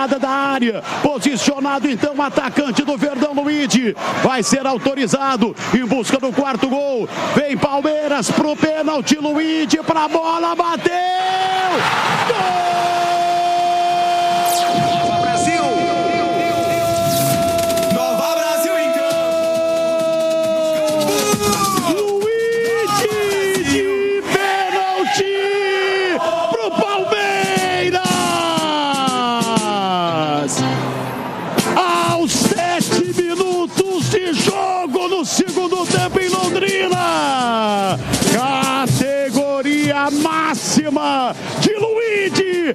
entrada da área. Posicionado então o atacante do Verdão, Luigi. Vai ser autorizado em busca do quarto gol. Vem Palmeiras pro pênalti. Luigi pra bola, bateu! Gol! Aos 7 minutos de jogo no segundo tempo em Londrina, categoria máxima de Luigi.